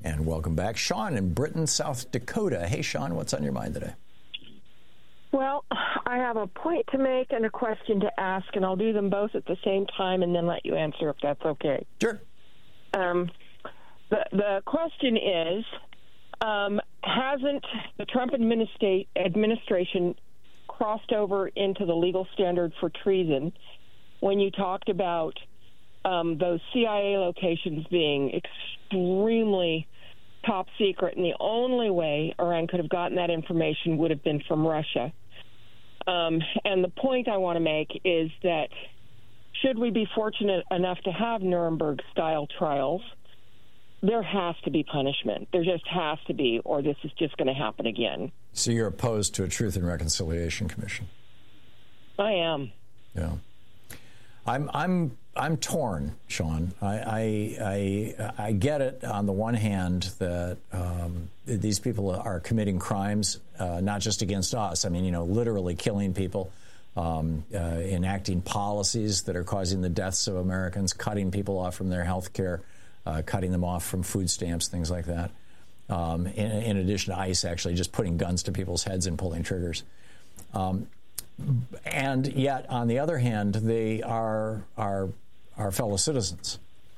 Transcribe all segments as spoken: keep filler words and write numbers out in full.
And welcome back. Sean in Britain, South Dakota. Hey, Sean, what's on your mind today? Well, I have a point to make and a question to ask, and I'll do them both at the same time and then let you answer if that's okay. Sure. Um, the, the question is, um, hasn't the Trump administra- administration crossed over into the legal standard for treason when you talked about um, those C I A locations being extremely top secret, and the only way Iran could have gotten that information would have been from Russia? Um, and the point I want to make is that should we be fortunate enough to have Nuremberg-style trials, there has to be punishment. There just has to be, or this is just going to happen again. So you're opposed to a Truth and Reconciliation Commission? I am. Yeah. I'm I'm I'm torn, Sean. I I I, I get it on the one hand that um, these people are committing crimes, uh, not just against us. I mean, you know, literally killing people, um, uh, enacting policies that are causing the deaths of Americans, cutting people off from their health care, uh, cutting them off from food stamps, things like that. Um, in, in addition to ICE actually just putting guns to people's heads and pulling triggers. Um, And yet, on the other hand, they are our, our fellow citizens.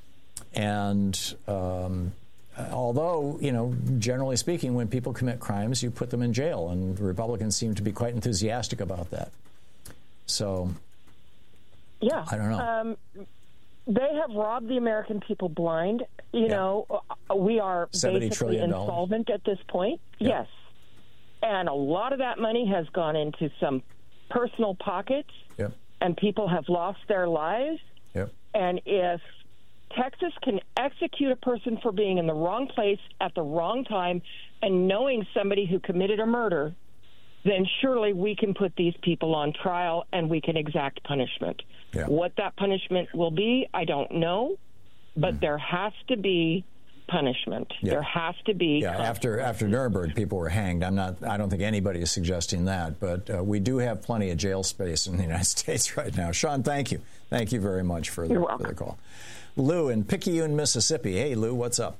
And um, although, you know, generally speaking, when people commit crimes, you put them in jail. And Republicans seem to be quite enthusiastic about that. So, yeah, I don't know. Um, they have robbed the American people blind. You yeah. know, we are basically insolvent at this point. Yeah. Yes. And a lot of that money has gone into some personal pockets, yep. and people have lost their lives. Yep. And if Texas can execute a person for being in the wrong place at the wrong time and knowing somebody who committed a murder, then surely we can put these people on trial and we can exact punishment. Yeah. What that punishment will be, I don't know, but mm. there has to be punishment. Yeah. There has to be. Yeah, after after Nuremberg, people were hanged. I'm not. I don't think anybody is suggesting that, but uh, we do have plenty of jail space in the United States right now. Sean, thank you, thank you very much for the, for the call. Lou in Picayune, Mississippi. Hey, Lou, what's up?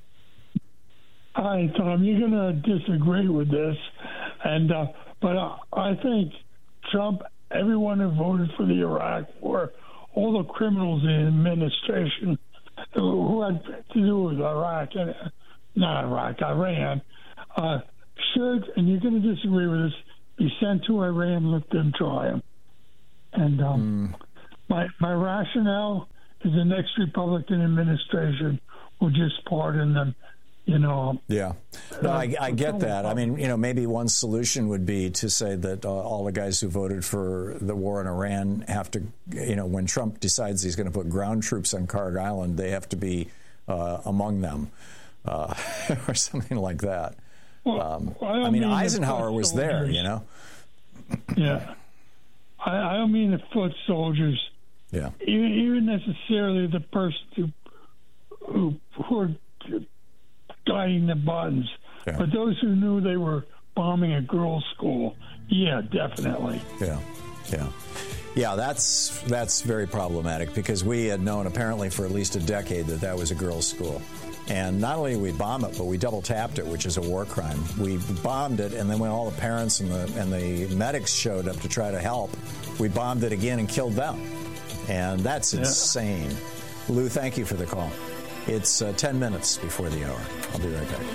Hi, Tom. You're going to disagree with this, and uh, but uh, I think Trump, everyone who voted for the Iraq War, all the criminals in the administration who had to do with Iraq, not Iraq, Iran, uh, should, and you're going to disagree with this, be sent to Iran, let them try them. And um, mm. my my rationale is the next Republican administration will just pardon them, you know. Yeah. No, I, I get that. I mean, you know, maybe one solution would be to say that uh, all the guys who voted for the war in Iran have to, you know, when Trump decides he's going to put ground troops on Kharg Island, they have to be uh, among them uh, or something like that. Well, um, I, I mean, mean Eisenhower was there, you know. Yeah. I, I don't mean the foot soldiers. Yeah. Even, even necessarily the person who, who, who are guiding the buttons. Yeah. But those who knew they were bombing a girls' school, yeah, definitely. Yeah, yeah. Yeah, that's that's very problematic because we had known apparently for at least a decade that that was a girls' school. And not only did we bomb it, but we double-tapped it, which is a war crime. We bombed it, and then when all the parents and the and the medics showed up to try to help, we bombed it again and killed them. And that's yeah. insane. Lou, thank you for the call. It's uh, ten minutes before the hour. I'll be right back.